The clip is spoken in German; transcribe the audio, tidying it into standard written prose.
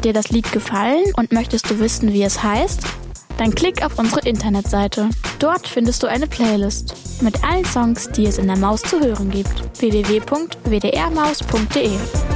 dir das Lied gefallen und möchtest du wissen, wie es heißt? Dann klick auf unsere Internetseite. Dort findest du eine Playlist mit allen Songs, die es in der Maus zu hören gibt. www.wdrmaus.de